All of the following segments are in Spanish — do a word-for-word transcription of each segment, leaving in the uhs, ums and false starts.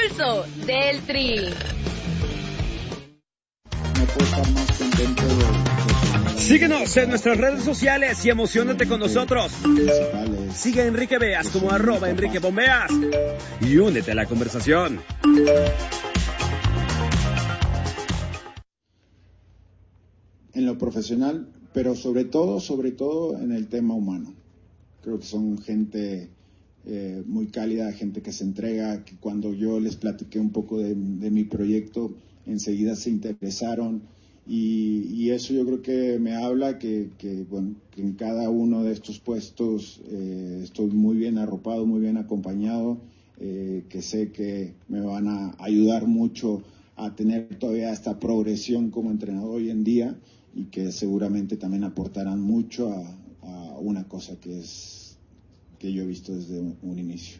pulso del Tri. No puedo estar más contento de, de... Síguenos en nuestras redes sociales y emocionate con nosotros. Sigue a Enrique Beas como arroba Enrique Bombeas y únete a la conversación. En lo profesional, pero sobre todo, sobre todo en el tema humano. Creo que son gente eh, muy cálida, gente que se entrega, que cuando yo les platiqué un poco de, de mi proyecto, enseguida se interesaron y, y eso yo creo que me habla que, que, bueno, que en cada uno de estos puestos eh, estoy muy bien arropado, muy bien acompañado, eh, que sé que me van a ayudar mucho a tener todavía esta progresión como entrenador hoy en día y que seguramente también aportarán mucho a, a una cosa que es que yo he visto desde un, un inicio,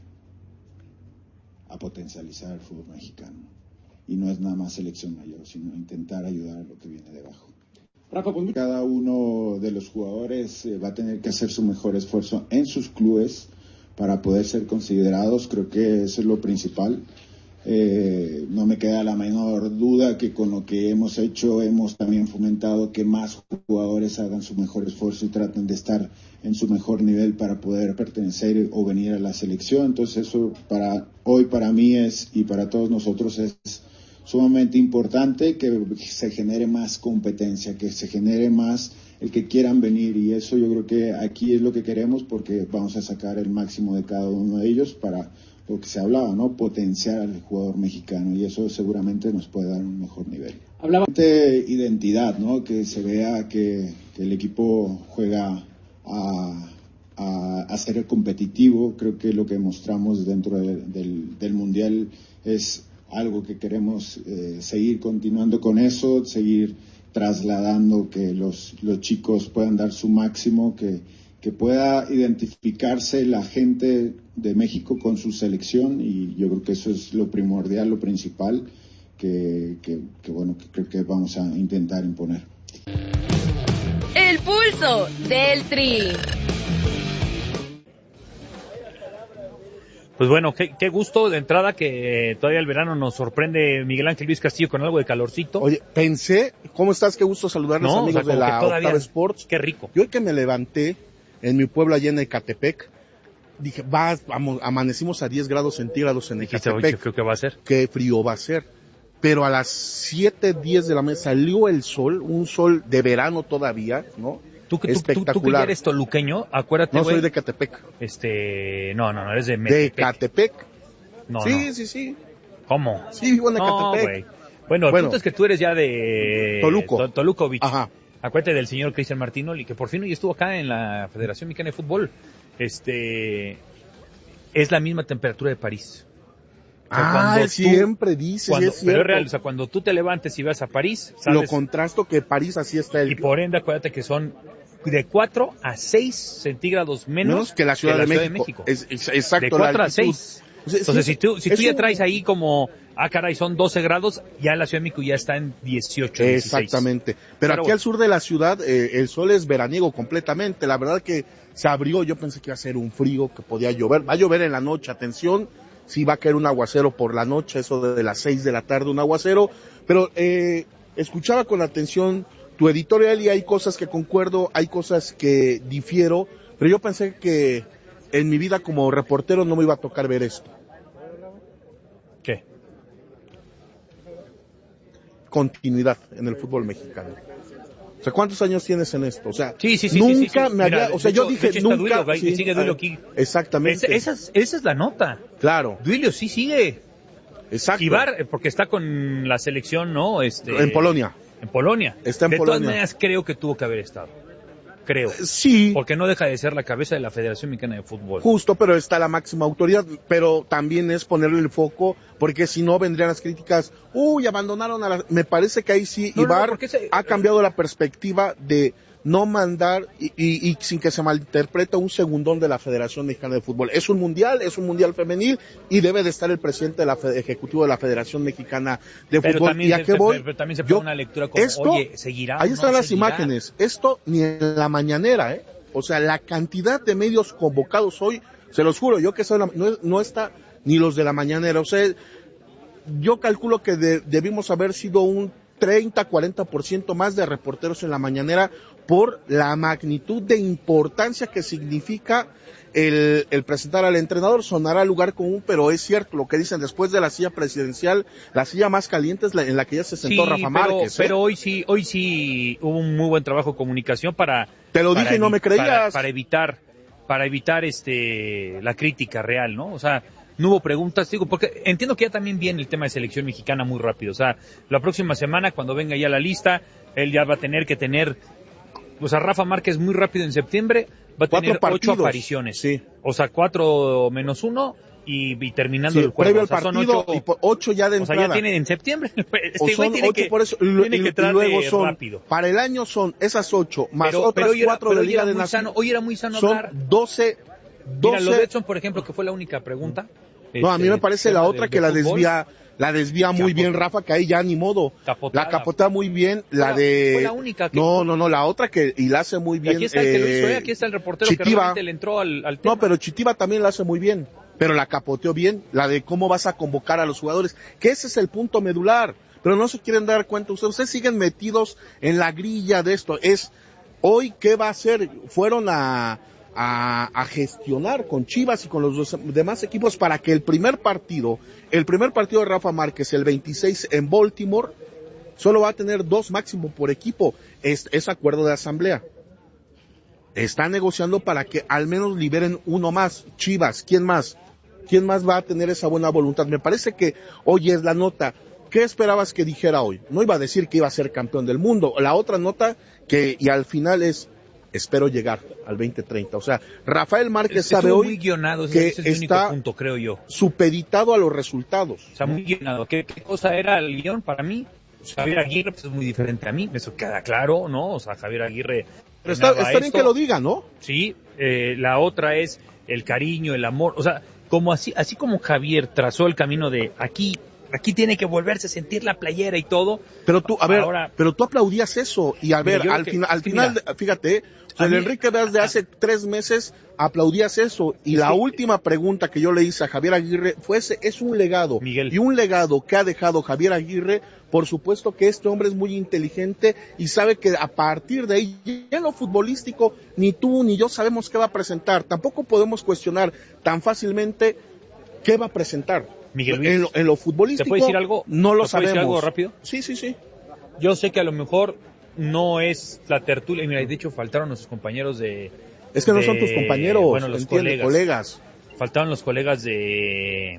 a potencializar el fútbol mexicano. Y no es nada más selección mayor, sino intentar ayudar a lo que viene debajo. Cada uno de los jugadores eh, va a tener que hacer su mejor esfuerzo en sus clubes para poder ser considerados. Creo que eso es lo principal. Eh, no me queda la menor duda que con lo que hemos hecho hemos también fomentado que más jugadores hagan su mejor esfuerzo y traten de estar en su mejor nivel para poder pertenecer o venir a la selección. Entonces eso para hoy para mí es y para todos nosotros es sumamente importante, que se genere más competencia, que se genere más el que quieran venir, y eso yo creo que aquí es lo que queremos, porque vamos a sacar el máximo de cada uno de ellos para lo que se hablaba, ¿no? Potenciar al jugador mexicano, y eso seguramente nos puede dar un mejor nivel. Hablaba de identidad, ¿no? Que se vea que, que el equipo juega a, a, a ser competitivo. Creo que lo que mostramos dentro de, del, del Mundial es algo que queremos eh, seguir continuando con eso, seguir trasladando, que los, los chicos puedan dar su máximo, que, que pueda identificarse la gente de México con su selección, y yo creo que eso es lo primordial, lo principal, que, que, que bueno, que creo que vamos a intentar imponer. El pulso del Tri. Pues bueno, qué, qué gusto de entrada que eh, todavía el verano nos sorprende Miguel Ángel Luis Castillo con algo de calorcito. Oye, pensé, ¿cómo estás? Qué gusto saludarlos, no, amigos, o sea, de la todavía, Octava Sports. Qué rico. Yo hoy que me levanté en mi pueblo allá en Ecatepec, dije, va, vamos, amanecimos a diez grados centígrados en Ecatepec. Yo creo que va a ser. Qué frío va a ser. Pero a las siete, diez de la mañana salió el sol, un sol de verano todavía, ¿no? Tú que, tú, tú, tú que ya eres toluqueño, acuérdate, No, wey, soy de Ecatepec. Este, no, no, no, eres de Metepec. De Ecatepec. No, sí, no. sí, sí. ¿Cómo? Sí, vivo en no, Ecatepec. Bueno, el bueno, punto es que tú eres ya de... Toluco. To, Tolucovich. Ajá. Acuérdate del señor Cristian Martinoli, que por fin hoy estuvo acá en la Federación Mexicana de Fútbol. Este, es la misma temperatura de París. O sea, ah, tú, siempre dices, cuando, es cierto. Pero es real, o sea, cuando tú te levantes y vas a París, ¿sabes? Lo contrasto que París así está el... Y por ende, acuérdate que son de cuatro a seis centígrados menos, menos que la Ciudad, que la de, Ciudad México. de México. Es, es, exacto, de cuatro a seis. O sea, entonces, sí, si tú, si tú eso... ya traes ahí como, ah, caray, son doce grados, ya la Ciudad de México ya está en dieciocho, dieciséis. Exactamente. Pero, Pero aquí bueno, al sur de la ciudad, eh, el sol es veraniego completamente. La verdad que se abrió, yo pensé que iba a ser un frío, que podía llover. Va a llover en la noche, atención. Sí va a caer un aguacero por la noche, eso de las seis de la tarde, un aguacero. Pero eh, escuchaba con atención tu editorial y hay cosas que concuerdo, hay cosas que difiero. Pero yo pensé que en mi vida como reportero no me iba a tocar ver esto. ¿Qué? Continuidad en el fútbol mexicano. O sea, ¿cuántos años tienes en esto? O sea, sí, sí, sí, nunca sí, sí, sí. me había, Mira, o sea, hecho, yo dije hecho nunca. Duilio, sí, sigue Duilio aquí. Exactamente. Esa, esa, esa es la nota. Claro. Duilio sí sigue. Exacto. Ibar, porque está con la selección, ¿no? Este, en Polonia. En Polonia. Está en de Polonia. De todas maneras, creo que tuvo que haber estado. Creo. Sí. Porque no deja de ser la cabeza de la Federación Mexicana de Fútbol. Justo, pero está la máxima autoridad, pero también es ponerle el foco, porque si no vendrían las críticas, uy, abandonaron a la... Me parece que ahí sí, no, Ibar no, no, se... ha cambiado la perspectiva de no mandar, y, y, y sin que se malinterprete, un segundón de la Federación Mexicana de Fútbol. Es un mundial, es un mundial femenil, y debe de estar el presidente de la Fe... ejecutivo de la Federación Mexicana de pero Fútbol. También ¿Y a se, qué voy? Pero también se pone Yo, una lectura como, esto, oye, ¿seguirá? Ahí están no las seguirá? imágenes. Esto ni en la mañanera, ¿eh? O sea, la cantidad de medios convocados hoy, se los juro, yo que soy la, no, no está ni los de la mañanera. O sea, yo calculo que de, debimos haber sido un treinta, cuarenta por ciento más de reporteros en la mañanera por la magnitud de importancia que significa el, el presentar al entrenador. Sonará lugar común, pero es cierto lo que dicen, después de la silla presidencial, la silla más caliente es la en la que ya se sentó sí, Rafa pero, Márquez. ¿eh? Pero hoy sí, hoy sí hubo un muy buen trabajo de comunicación para... Te lo para dije y no me creías. Para, para evitar, para evitar este la crítica real, ¿no? O sea, no hubo preguntas, digo, porque entiendo que ya también viene el tema de selección mexicana muy rápido. O sea, la próxima semana, cuando venga ya la lista, él ya va a tener que tener... O sea, Rafa Márquez muy rápido en septiembre va a Cuatro tener partidos. ocho apariciones. Sí. O sea, cuatro menos uno y, y terminando Sí, el juego. previo al o sea, son partido ocho, y por ocho ya de o sea, entrada. ya tiene en septiembre. Este o güey son tiene ocho que, por eso, y, tiene y- que y traerle luego son, rápido. para el año son esas ocho, más Pero, otras pero hoy era, cuatro pero de hoy Liga era de muy Naciones. sano, hoy era muy sano Son hablar. doce, Mira, lo de doce. Edson, por ejemplo, que fue la única pregunta. No, a mí este, me parece la tema otra de- que de la fútbol. desvía, la desvía muy Capota. bien Rafa, que ahí ya ni modo. Capotada. La capotea muy bien, la Fue la- de... fue la única que- No, no, no, la otra que, y la hace muy Y bien. aquí está el que lo hizo, eh, ¿eh? Aquí está el reportero que Chitiba. realmente le entró al, al tema. No, pero Chitiba también la hace muy bien, pero la capoteó bien, la de cómo vas a convocar a los jugadores, que ese es el punto medular, pero no se quieren dar cuenta ustedes, ustedes siguen metidos en la grilla de esto, es, hoy, ¿qué va a hacer? Fueron a, a, a gestionar con Chivas y con los dos demás equipos para que el primer partido, el primer partido de Rafa Márquez, el veintiséis en Baltimore, solo va a tener dos máximo por equipo, es, es acuerdo de asamblea. Está negociando para que al menos liberen uno más. Chivas, ¿quién más? ¿Quién más va a tener esa buena voluntad? Me parece que hoy es la nota. ¿Qué esperabas que dijera hoy? No iba a decir que iba a ser campeón del mundo. La otra nota que, y al final es, espero llegar al veinte treinta. O sea, Rafael Márquez Estuvo sabe hoy muy guionado, ese, que ese es el único está punto, creo yo. supeditado a los resultados. O sea, muy guionado. ¿Qué, qué cosa era el guión para mí? Javier Aguirre pues, es muy diferente a mí, eso queda claro, ¿no? O sea, Javier Aguirre... Pero está, está bien esto. que lo diga, ¿no? Sí, eh, la otra es el cariño, el amor, o sea, como así, así como Javier trazó el camino de aquí, aquí tiene que volverse a sentir la playera y todo. Pero tú, a ver, ahora, pero tú aplaudías eso y a Mira, ver, yo al, que- final, al sí, final, mira. fíjate, o sea, A el mí- Enrique Veas de hace tres meses aplaudías eso y Es la que- última pregunta que yo le hice a Javier Aguirre fue ese, es un legado. Miguel. Y un legado que ha dejado Javier Aguirre, por supuesto que este hombre es muy inteligente y sabe que a partir de ahí, ya en lo futbolístico, ni tú ni yo sabemos qué va a presentar. Tampoco podemos cuestionar tan fácilmente qué va a presentar. Miguel Luis, en, lo, en lo futbolístico, ¿te puedo decir algo? no lo ¿Te puedo decir sabemos. algo rápido? Sí, sí, sí. Yo sé que a lo mejor no es la tertulia, y mira, de hecho faltaron nuestros compañeros de... Es que no de- son tus compañeros, bueno, los entiende, colegas. colegas. Faltaron los colegas de...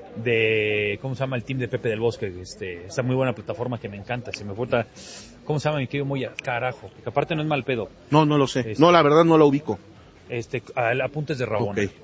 de ¿cómo se llama el team de Pepe del Bosque? Este, esta muy buena plataforma que me encanta, se me falta... ¿Cómo se llama mi querido Moya? Carajo, porque aparte no es mal pedo. No, no lo sé. Este- No, la verdad no lo ubico. Este, al apuntes de Rabona. Ok.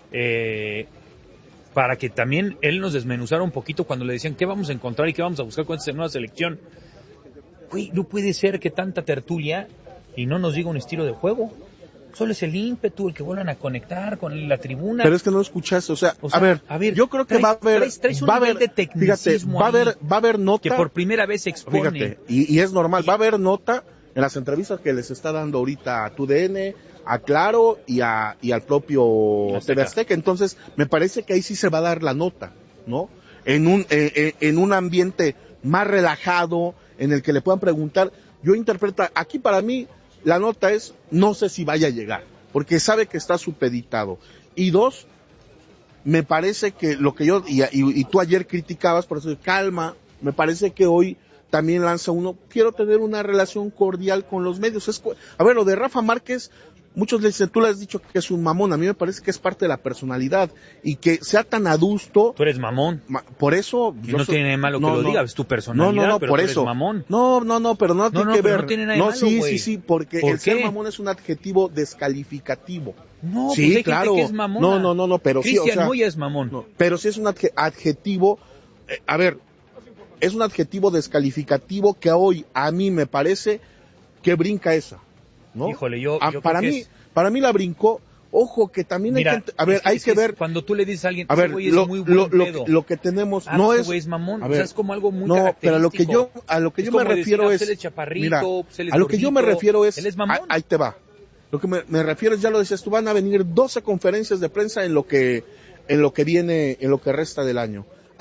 Eh, para que también él nos desmenuzara un poquito cuando le decían qué vamos a encontrar y qué vamos a buscar con esta nueva selección. Güey, no puede ser que tanta tertulia y no nos diga un estilo de juego. Solo es el ímpetu, el que vuelvan a conectar con la tribuna. Pero es que no escuchaste, o sea, O sea, a, ver, a ver, yo creo que traes- va a haber, traes- traes un va a nivel haber, de fíjate, tecnicismo va a haber, ahí va a haber nota, que por primera vez se expone. fíjate, y, y es normal, va a haber nota en las entrevistas que les está dando ahorita a T U D N, a Claro y a y al propio Azteca. T V Azteca, entonces me parece que ahí sí se va a dar la nota, ¿no? En un eh, eh, en un ambiente más relajado, en el que le puedan preguntar, yo interpreto, aquí para mí la nota es, no sé si vaya a llegar, porque sabe que está supeditado. Y dos, me parece que lo que yo, y, y, y tú ayer criticabas, por eso, calma, me parece que hoy también lanza uno, quiero tener una relación cordial con los medios. Es, a ver, lo de Rafa Márquez, muchos le dicen, tú le has dicho que es un mamón, a mí me parece que es parte de la personalidad, y que sea tan adusto, Tú eres mamón. ma- por eso... Y yo no soy- tiene nada de malo no, que lo no. diga, es tu personalidad, No, no, no, pero por tú eso. eres mamón. No, no, no, pero no, No, tiene no, que pero ver. no tiene nada de No, malo, sí, güey. sí, sí, porque ¿Por el ser qué? mamón es un adjetivo descalificativo. No, Sí, pues hay claro. gente que es mamona. No, no, no, no, pero sí, o Cristian sea, Moya es mamón. no, pero sí es un adje- adjetivo, eh, a ver, es un adjetivo descalificativo que hoy a mí me parece que brinca esa, ¿no? Híjole, yo, Ah, yo para creo mí, que es- para mí la brincó. Ojo, que también Mira, hay que, a ver, es que- hay es que es ver, cuando tú le dices a alguien, a ese ver, güey es lo, muy buen lo, lo, pedo. lo que tenemos Ah, no ese es, güey es mamón, a o ver, sea, es como algo muy no, pero a lo que yo, característico. a lo que Es yo me como decir, refiero ah, es, él es chaparrito, mira, pues él es a lo que yo me gordito, refiero es, él es mamón. ah, ahí te va. Lo que me, me refiero es, ya lo decías tú, van a venir doce conferencias de prensa en lo que, en lo que viene, en lo que resta del año.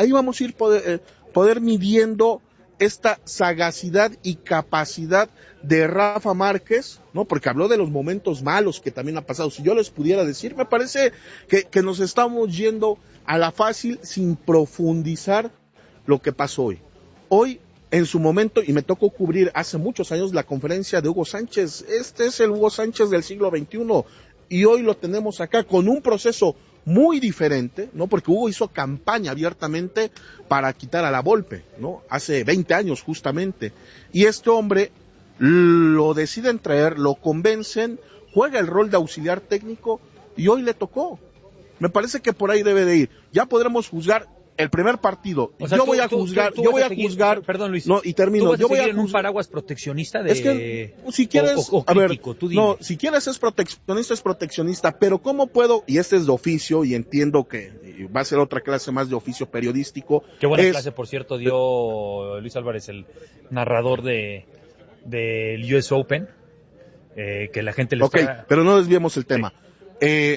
ahí vamos a ir poder, eh, poder midiendo esta sagacidad y capacidad de Rafa Márquez, ¿no? Porque habló de los momentos malos que también ha pasado. Si yo les pudiera decir, me parece que, que nos estamos yendo a la fácil sin profundizar lo que pasó hoy. Hoy, en su momento, y me tocó cubrir hace muchos años la conferencia de Hugo Sánchez. Este es el Hugo Sánchez del siglo veintiuno y hoy lo tenemos acá con un proceso muy diferente, ¿no? Porque Hugo hizo campaña abiertamente para quitar a la Volpe, ¿no? Hace veinte años justamente. Y este hombre lo deciden traer, lo convencen, juega el rol de auxiliar técnico y hoy le tocó. Me parece que por ahí debe de ir. Ya podremos juzgar el primer partido. O sea, yo tú, voy a tú, juzgar, tú, tú yo voy a a seguir, juzgar. Perdón, Luis. No, y termino. ¿Tú vas yo a voy a seguir en un juzgar. paraguas proteccionista de... Es que, si quieres, o, o a ver, crítico, tú dime. no, si quieres es proteccionista, es proteccionista, pero ¿cómo puedo? Y este es de oficio, y entiendo que va a ser otra clase más de oficio periodístico. Qué buena es, clase, por cierto, dio Luis Álvarez, el narrador de del U S Open, eh, que la gente le Ok, está... pero no desviemos el tema. Sí. Eh,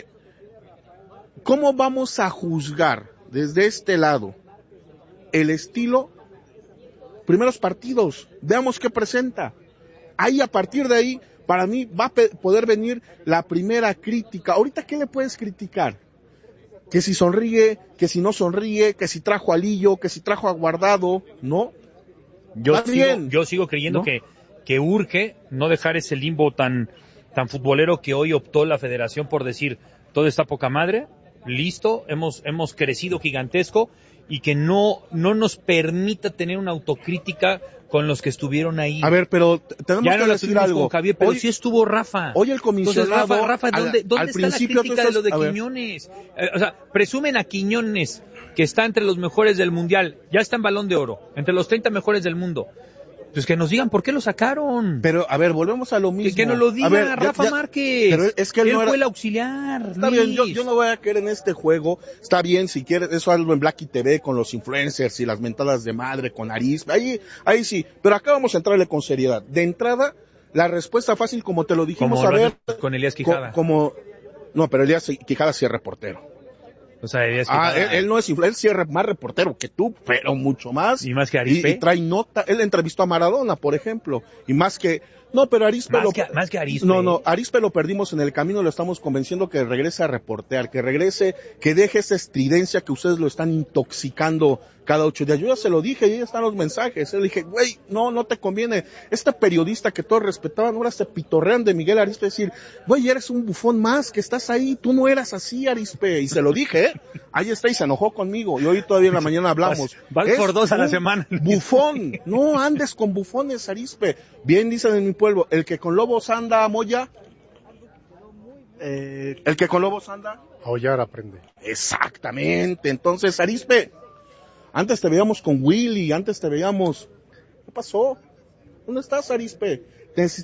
¿Cómo vamos a juzgar desde este lado el estilo? Primeros partidos, veamos qué presenta. Ahí, a partir de ahí, para mí va a pe- poder venir la primera crítica. Ahorita, ¿qué le puedes criticar? Que si sonríe, que si no sonríe, que si trajo a Lillo, que si trajo a Guardado, ¿no? Yo Va sigo, bien, yo sigo creyendo ¿no? que, que urge no dejar ese limbo tan, tan futbolero que hoy optó la federación por decir, todo está poca madre, listo, hemos, hemos crecido gigantesco, y que no, no nos permita tener una autocrítica con los que estuvieron ahí. A ver, pero t- tenemos ya que no lo decir tuvimos algo. con Javier, pero Hoy- sí estuvo Rafa. Hoy el comisionado... Entonces, Rafa, Rafa, ¿dónde, al, dónde al está la principio crítica tú de lo de estás- a ver, Quiñones? Eh, o sea, presumen a Quiñones, que está entre los mejores del mundial, ya está en Balón de Oro, entre los treinta mejores del mundo. Pues que nos digan por qué lo sacaron. Pero, a ver, volvemos a lo mismo. Que, que nos lo diga A ver, ya- Rafa ya- Márquez. Pero es que él, él no era... fue el auxiliar. Está Luis. bien, yo, yo no voy a querer en este juego. Está bien, si quieres, eso algo en Blacky T V con los influencers y las mentadas de madre con Arispe. Ahí, ahí sí. Pero acá vamos a entrarle con seriedad. De entrada, la respuesta fácil, como te lo dijimos, Como a lo ver. haces con Elías Quijada. co- como, no, pero Elías Quijada sí es reportero. O sea, Elías Ah, Quijada. él, él no es influ- él sí es re- más reportero que tú, pero mucho más. Y más que Arispe. Y, y trae nota. Él entrevistó a Maradona, por ejemplo. Y más que, no, pero Arispe Más lo, que- más que Arispe. No, no, Arispe lo perdimos en el camino, lo estamos convenciendo que regrese a reportear, que regrese, que deje esa estridencia que ustedes lo están intoxicando cada ocho días. Yo ya se lo dije, y ahí están los mensajes. Yo le dije, güey, no, no te conviene. Este periodista que todos respetaban, ahora se pitorrean de Miguel Arispe, decir, güey, eres un bufón más, que estás ahí, tú no eras así, Arispe. Y se lo dije, ¿eh? Ahí está, y se enojó conmigo. Y hoy todavía en la mañana hablamos. Vas, vas por dos a la semana. Bufón, no andes con bufones, Arispe. Bien dicen en mi pueblo, el que con lobos anda, Moya. Eh, El que con lobos anda. aullar aprende. Exactamente. Entonces, Arispe, antes te veíamos con Willy, antes te veíamos. ¿Qué pasó? ¿Dónde estás, Arispe? Te